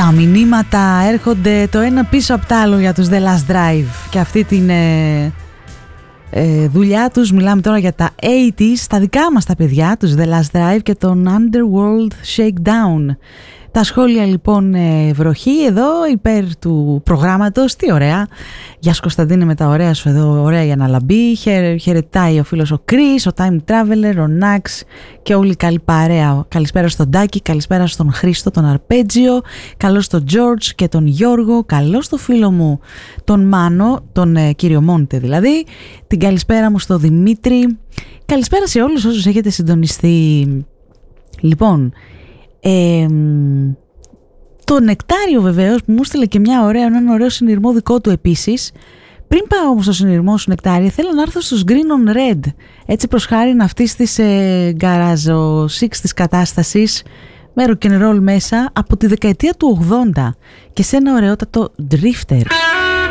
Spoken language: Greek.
Τα μηνύματα έρχονται το ένα πίσω από το άλλο για τους The Last Drive και αυτή την δουλειά τους. Μιλάμε τώρα για τα 80s, τα δικά μας τα παιδιά, τους The Last Drive και τον Underworld Shakedown. Τα σχόλια λοιπόν βροχή εδώ υπέρ του προγράμματος, τι ωραία. Γεια σου Κωνσταντίνε με τα ωραία σου εδώ, ωραία για να λαμπεί. Χαιρετάει ο φίλος ο Chris, ο Time Traveler, ο Nax και όλη καλή παρέα. Καλησπέρα στον Τάκη, καλησπέρα στον Χρήστο, τον Αρπέτζιο, καλώς στον George και τον Γιώργο, καλώς στο φίλο μου τον Μάνο, τον κύριο Μόντε δηλαδή. Την καλησπέρα μου στο Δημήτρη. Καλησπέρα σε όλους όσους έχετε συντονιστεί. Λοιπόν, το Νεκτάριο βεβαίως που μου στείλε και έναν ωραίο συνειρμό δικό του επίσης. Πριν πάω όμως στο συνειρμό σου Νεκτάριο, θέλω να έρθω στους Green on Red, έτσι προς χάριν αυτής της γκαράζο 6 της κατάστασης με rock'n'roll μέσα από τη δεκαετία του 80 και σε ένα ωραιότατο Drifter.